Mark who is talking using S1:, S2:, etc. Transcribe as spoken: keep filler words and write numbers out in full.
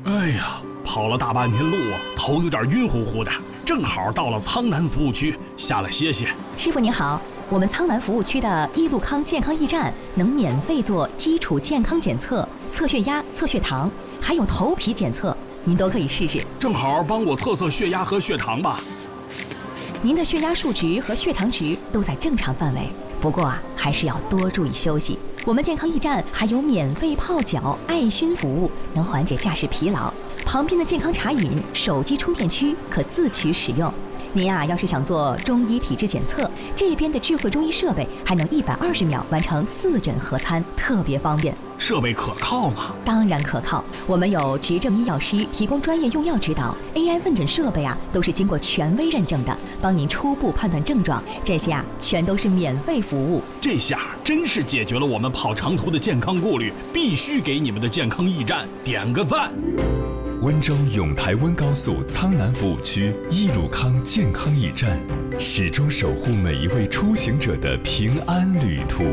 S1: 哎呀，跑了大半天路，头有点晕乎乎的，正好到了苍南服务区，下来歇歇。
S2: 师傅您好，我们苍南服务区的一路康健康驿站能免费做基础健康检测，测血压、测血糖，还有头皮检测，您都可以试试。
S1: 正好帮我测测血压和血糖吧。
S2: 您的血压数值和血糖值都在正常范围，不过啊，还是要多注意休息。我们健康驿站还有免费泡脚、艾熏服务，能缓解驾驶疲劳。旁边的健康茶饮、手机充电区可自取使用。您啊，要是想做中医体质检测，这边的智慧中医设备还能一百二十秒完成四诊合参，特别方便。
S1: 设备可靠吗？
S2: 当然可靠，我们有执证医药师提供专业用药指导 ，A I 问诊设备啊都是经过权威认证的，帮您初步判断症状，这些啊全都是免费服务。
S1: 这下真是解决了我们跑长途的健康顾虑，必须给你们的健康驿站点个赞。
S3: 温州永台温高速苍南服务区益鲁康健康驿站，始终守护每一位出行者的平安旅途。